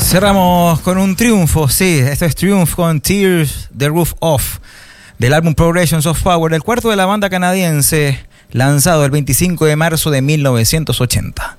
Cerramos con un triunfo, sí, esto es Triumph con Tears the Roof Off, del álbum Progressions of Power, el cuarto de la banda canadiense, lanzado el 25 de marzo de 1980.